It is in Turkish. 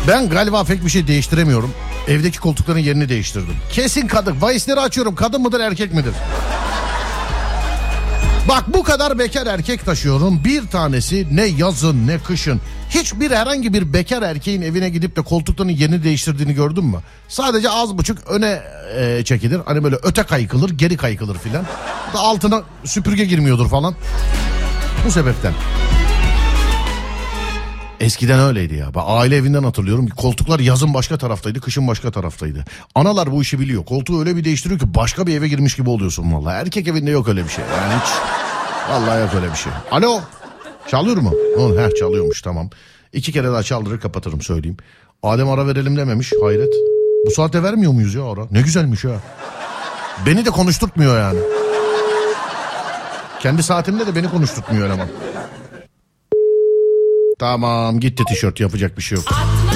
Ben galiba pek bir şey değiştiremiyorum. Evdeki koltukların yerini değiştirdim. Kesin kadın. Bahisleri açıyorum. Kadın mıdır erkek midir? Bak bu kadar bekar erkek taşıyorum. Bir tanesi ne yazın ne kışın hiçbir herhangi bir bekar erkeğin evine gidip de koltuklarının yerini değiştirdiğini gördün mü? Sadece az buçuk öne çekilir. Hani böyle öte kaykılır, geri kaykılır filan. Da altına süpürge girmiyordur falan. Bu sebepten. Eskiden öyleydi ya. Ben aile evinden hatırlıyorum. Koltuklar yazın başka taraftaydı, kışın başka taraftaydı. Analar bu işi biliyor. Koltuğu öyle bir değiştiriyor ki başka bir eve girmiş gibi oluyorsun vallahi. Erkek evinde yok öyle bir şey. Yani hiç. Vallahi yok öyle bir şey. Alo. Çalıyor mu? Çalıyormuş, tamam. 2 kere daha çaldırır kapatırım, söyleyeyim. Adem ara verelim dememiş, hayret. Bu saatte vermiyor muyuz ya ara? Ne güzelmiş ha. Beni de konuşturtmuyor yani. Kendi saatimde de beni konuşturtmuyor eleman. Tamam gitti tişört, yapacak bir şey yok.